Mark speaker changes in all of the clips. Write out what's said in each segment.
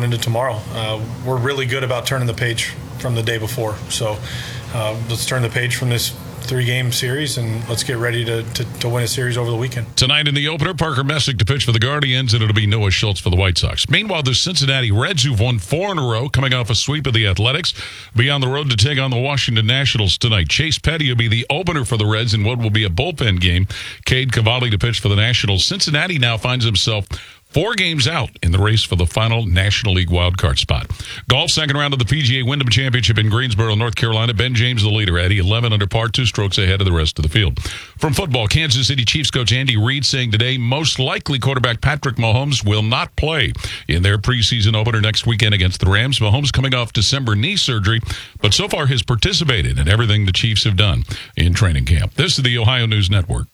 Speaker 1: into tomorrow. We're really good about turning the page from the day before. So let's turn the page from this 3-game series, and let's get ready to win a series over the weekend.
Speaker 2: Tonight in the opener, Parker Messick to pitch for the Guardians, and it'll be Noah Schultz for the White Sox. Meanwhile, the Cincinnati Reds, who've won 4 in a row, coming off a sweep of the Athletics, be on the road to take on the Washington Nationals tonight. Chase Petty will be the opener for the Reds in what will be a bullpen game. Cade Cavalli to pitch for the Nationals. Cincinnati now finds himself 4 games out in the race for the final National League wildcard spot. Golf, second round of the PGA Wyndham Championship in Greensboro, North Carolina. Ben James, the leader, at 11 under par, 2 strokes ahead of the rest of the field. From football, Kansas City Chiefs coach Andy Reid saying today most likely quarterback Patrick Mahomes will not play in their preseason opener next weekend against the Rams. Mahomes coming off December knee surgery, but so far has participated in everything the Chiefs have done in training camp. This is the Ohio News Network.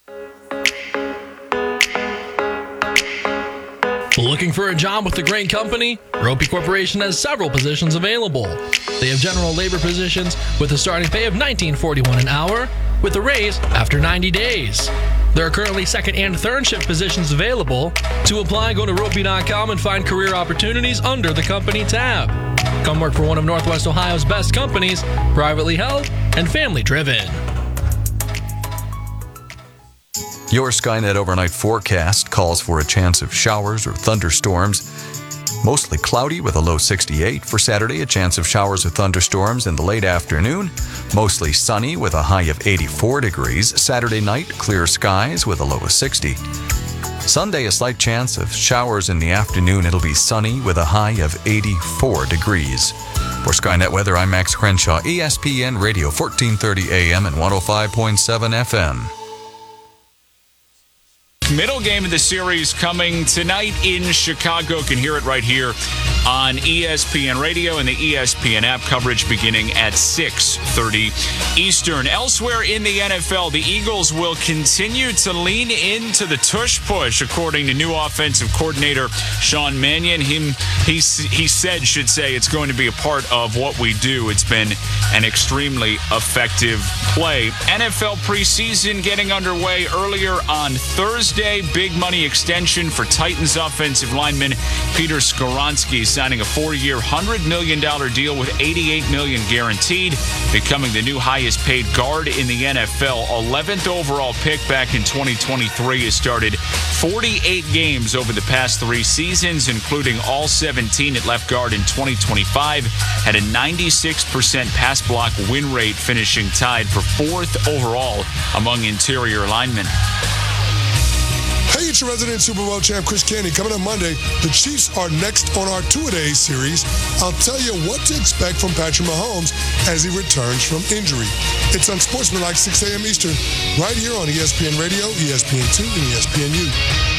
Speaker 3: Looking for a job with a great company? Ropey Corporation has several positions available. They have general labor positions with a starting pay of $19.41 an hour with a raise after 90 days. There are currently second and third shift positions available. To apply, go to ropey.com and find career opportunities under the company tab. Come work for one of Northwest Ohio's best companies, privately held and family driven.
Speaker 4: Your Skynet overnight forecast calls for a chance of showers or thunderstorms. Mostly cloudy with a low 68. For Saturday, a chance of showers or thunderstorms in the late afternoon. Mostly sunny with a high of 84 degrees. Saturday night, clear skies with a low of 60. Sunday, a slight chance of showers in the afternoon. It'll be sunny with a high of 84 degrees. For Skynet Weather, I'm Max Crenshaw, ESPN Radio, 1430 AM and 105.7 FM.
Speaker 5: Middle game of the series coming tonight in Chicago. Can hear it right here on ESPN Radio and the ESPN app. Coverage beginning at 6:30 Eastern. Elsewhere in the NFL, the Eagles will continue to lean into the tush push, according to new offensive coordinator Sean Mannion. He said it's going to be a part of what we do. It's been an extremely effective play. NFL preseason getting underway earlier on Thursday. Big money extension for Titans offensive lineman Peter Skoronski, signing a 4-year, $100 million deal with $88 million guaranteed, becoming the new highest paid guard in the NFL. 11th overall pick back in 2023, has started 48 games over the past 3 seasons, including all 17 at left guard in 2025. Had a 96% pass block win rate, finishing tied for 4th overall among interior linemen.
Speaker 6: Hey, it's your resident Super Bowl champ, Chris Candy. Coming up Monday, the Chiefs are next on our two-a-days series. I'll tell you what to expect from Patrick Mahomes as he returns from injury. It's Unsportsmanlike, 6 a.m. Eastern, right here on ESPN Radio, ESPN2, and ESPNU.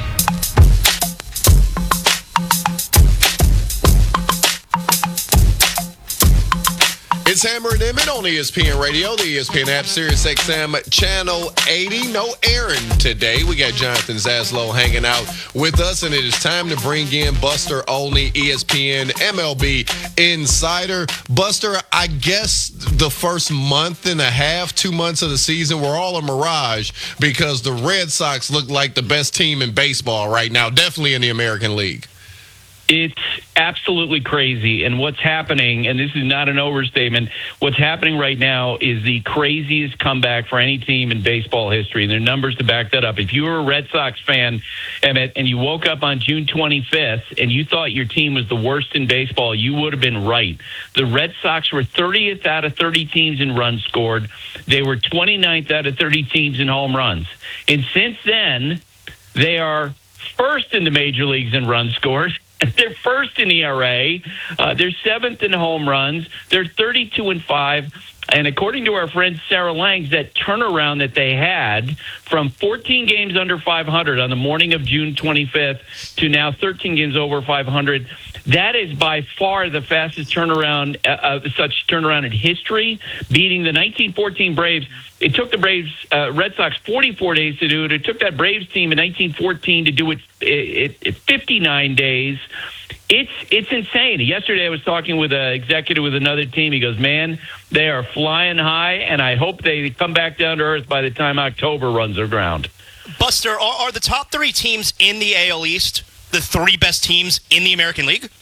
Speaker 7: It's Hammer and Emmett on ESPN Radio, the ESPN app, Sirius XM Channel 80. No Aaron today. We got Jonathan Zaslow hanging out with us, and it is time to bring in Buster Olney, ESPN MLB Insider. Buster, I guess the first month and a half, 2 months of the season were all a mirage because the Red Sox look like the best team in baseball right now, definitely in the American League.
Speaker 8: It's absolutely crazy. And what's happening, and this is not an overstatement, what's happening right now is the craziest comeback for any team in baseball history. And there are numbers to back that up. If you were a Red Sox fan, Emmett, and you woke up on June 25th and you thought your team was the worst in baseball, you would have been right. The Red Sox were 30th out of 30 teams in runs scored. They were 29th out of 30 teams in home runs. And since then, they are first in the major leagues in runs scored. They're first in ERA. They're 7th in home runs. They're 32-5. And according to our friend Sarah Langs, that turnaround that they had from 14 games under 500 on the morning of June 25th to now 13 games over 500, that is by far the fastest turnaround, such turnaround in history, beating the 1914 Braves. It took the Braves, Red Sox 44 days to do it. It took that Braves team in 1914 to do it 59 days. It's insane. Yesterday I was talking with an executive with another team. He goes, man, they are flying high, and I hope they come back down to earth by the time October runs around.
Speaker 9: Buster, are the top 3 teams in the AL East the 3 best teams in the American League?